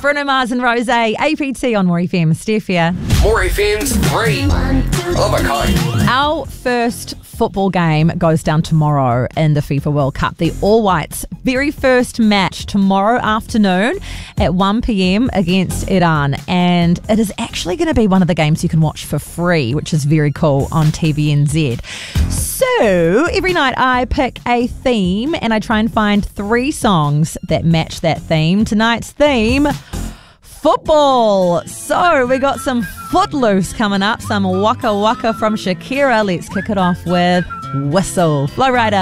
Bruno Mars and Rose, APT on More FM. Steph here. More FM's 3 of a kind. Our first football game goes down tomorrow in the FIFA World Cup. The All Whites' very first match tomorrow afternoon at 1 p.m. against Iran. And it is actually going to be one of the games you can watch for free, which is very cool on TVNZ. So every night I pick a theme and I try and find 3 songs that match that theme. Tonight's theme, football. So we got some Footloose coming up, some Waka Waka from Shakira. Let's kick it off with Whistle. Flowrider.